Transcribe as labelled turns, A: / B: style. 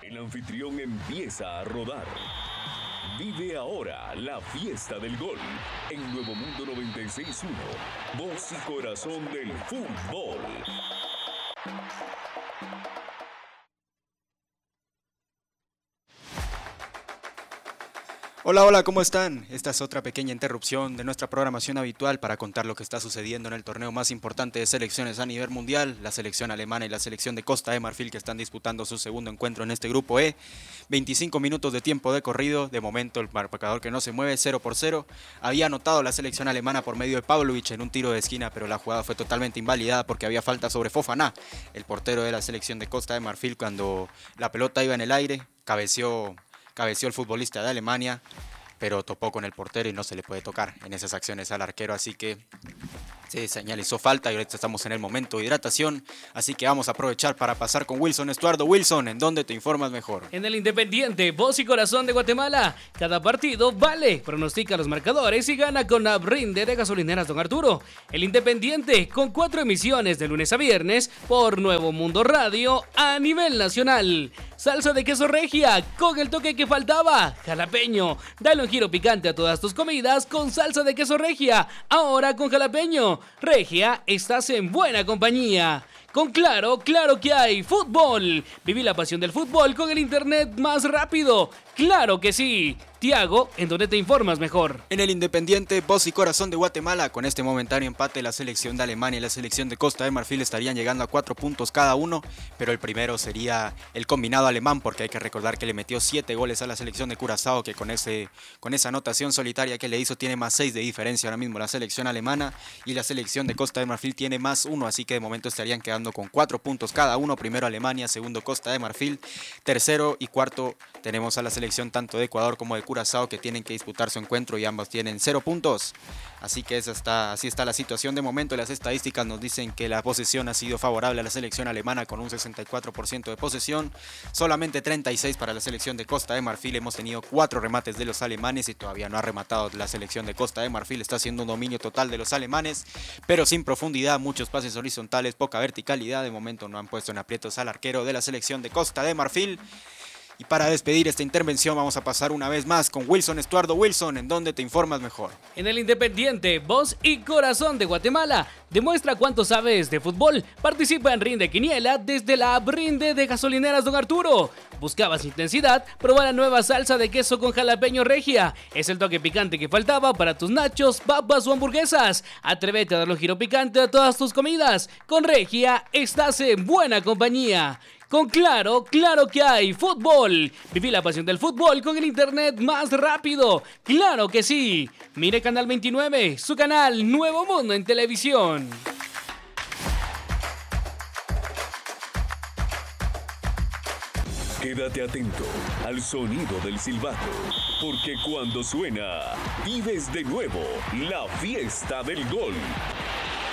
A: El anfitrión empieza a rodar. Vive ahora la fiesta del gol en Nuevo Mundo 96.1, voz y corazón del fútbol.
B: Hola, hola, ¿cómo están? Esta es otra pequeña interrupción de nuestra programación habitual para contar lo que está sucediendo en el torneo más importante de selecciones a nivel mundial, la selección alemana y la selección de Costa de Marfil, que están disputando su segundo encuentro en este grupo E. 25 minutos de tiempo de corrido, de momento el marcador que no se mueve, 0-0. Había anotado la selección alemana por medio de Pavlovic en un tiro de esquina, pero la jugada fue totalmente invalidada porque había falta sobre Fofana, el portero de la selección de Costa de Marfil. Cuando la pelota iba en el aire, cabeceó el futbolista de Alemania, pero topó con el portero y no se le puede tocar en esas acciones al arquero, así que se señalizó falta y ahorita estamos en el momento de hidratación, así que vamos a aprovechar para pasar con Wilson Estuardo. Wilson, ¿en dónde te informas mejor?
C: En el Independiente, voz y corazón de Guatemala. Cada partido vale, pronostica los marcadores y gana con la brinde de gasolineras Don Arturo. El Independiente, con 4 emisiones de lunes a viernes por Nuevo Mundo Radio a nivel nacional. Salsa de queso regia, con el toque que faltaba. Jalapeño, dale un giro picante a todas tus comidas con salsa de queso regia, ahora con jalapeño. Regia, estás en buena compañía. Con Claro que hay fútbol. Viví la pasión del fútbol con el internet más rápido. ¡Claro que sí! Tiago, ¿en dónde te informas mejor?
B: En el Independiente, voz y corazón de Guatemala. Con este momentáneo empate, la selección de Alemania y la selección de Costa de Marfil estarían llegando a 4 puntos cada uno, pero el primero sería el combinado alemán, porque hay que recordar que le metió 7 goles a la selección de Curazao, que con esa anotación solitaria que le hizo tiene más 6 de diferencia ahora mismo la selección alemana, y la selección de Costa de Marfil tiene más 1, así que de momento estarían quedando con 4 puntos cada uno. Primero Alemania, segundo Costa de Marfil, tercero y cuarto tenemos a la selección tanto de Ecuador como de Curazao, que tienen que disputar su encuentro y ambos tienen 0 puntos. Así que así está la situación de momento. Las estadísticas nos dicen que la posesión ha sido favorable a la selección alemana con un 64% de posesión, solamente 36 para la selección de Costa de Marfil. Hemos tenido 4 remates de los alemanes y todavía no ha rematado la selección de Costa de Marfil. Está haciendo un dominio total de los alemanes, pero sin profundidad, muchos pases horizontales, poca verticalidad. De momento no han puesto en aprietos al arquero de la selección de Costa de Marfil. Y para despedir esta intervención vamos a pasar una vez más con Wilson Estuardo. Wilson, ¿en dónde te informas mejor?
C: En el Independiente, voz y corazón de Guatemala. Demuestra cuánto sabes de fútbol. Participa en Rinde Quiniela desde la Rinde de Gasolineras Don Arturo. ¿Buscabas intensidad? Prueba la nueva salsa de queso con jalapeño regia. Es el toque picante que faltaba para tus nachos, papas o hamburguesas. Atrévete a darle un giro picante a todas tus comidas. Con regia estás en buena compañía. Con Claro que hay fútbol. Viví la pasión del fútbol con el internet más rápido. ¡Claro que sí! Mire Canal 29, su canal Nuevo Mundo en televisión.
A: Quédate atento al sonido del silbato, porque cuando suena, vives de nuevo la fiesta del gol.